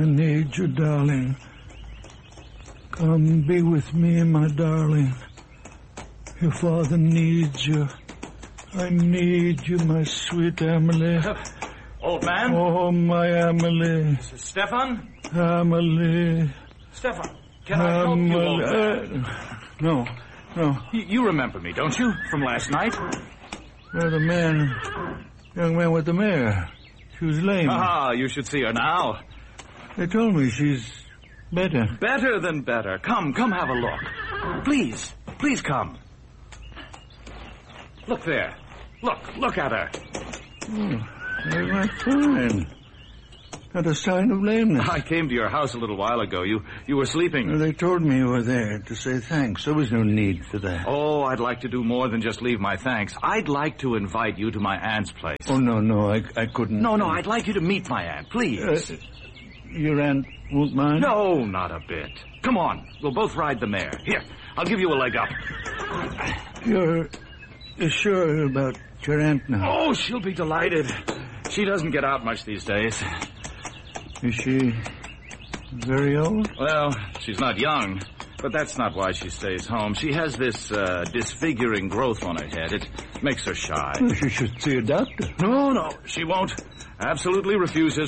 I need you, darling. Come be with me, my darling. Your father needs you. I need you, my sweet Emily. Old man? Oh, my Emily. Stefan? Emily. Stefan, can I help you, old man? No. You remember me, don't you? From last night? You're the young man with the mare. She was lame. Ah, you should see her now. They told me she's better. Better than better. Come have a look. Please come. Look there. Look at her. Oh, they're right fine. Not a sign of lameness. I came to your house a little while ago. You were sleeping. Well, they told me you were there to say thanks. There was no need for that. Oh, I'd like to do more than just leave my thanks. I'd like to invite you to my aunt's place. Oh, no, I couldn't. No, I'd like you to meet my aunt, please. Your aunt won't mind? No, not a bit. Come on, we'll both ride the mare. Here, I'll give you a leg up. You're sure about your aunt now? Oh, she'll be delighted. She doesn't get out much these days. Is she very old? Well, she's not young, but that's not why she stays home. She has this disfiguring growth on her head. It makes her shy. Well, she should see a doctor. No, she won't. Absolutely refuses.